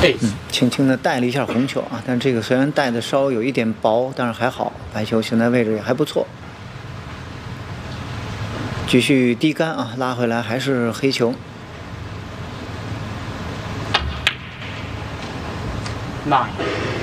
轻轻的带了一下红球啊，但这个虽然带的稍微有一点薄，但是还好，白球现在位置也还不错。继续低杆啊，拉回来还是黑球。 9